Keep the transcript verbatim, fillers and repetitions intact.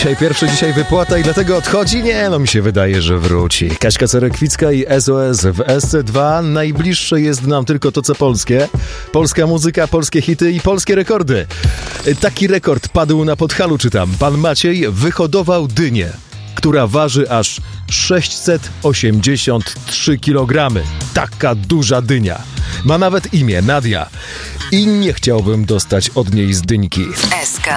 Dzisiaj pierwszy, dzisiaj wypłata i dlatego odchodzi? Nie, no mi się wydaje, że wróci. Kaśka Cerekwicka i S O S w S C dwa. Najbliższe jest nam tylko to, co polskie. Polska muzyka, polskie hity i polskie rekordy. Taki rekord padł na Podhalu, czytam. Pan Maciej wyhodował dynię, która waży aż sześćset osiemdziesiąt trzy kilogramy. Taka duża dynia. Ma nawet imię, Nadia. I nie chciałbym dostać od niej z dyńki.